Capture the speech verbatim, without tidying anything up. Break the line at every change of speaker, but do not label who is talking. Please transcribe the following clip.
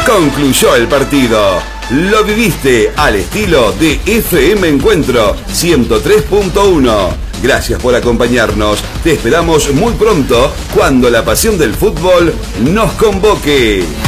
Concluyó el partido. Lo viviste al estilo de F M Encuentro ciento tres punto uno. Gracias por acompañarnos. Te esperamos muy pronto cuando la pasión del fútbol nos convoque.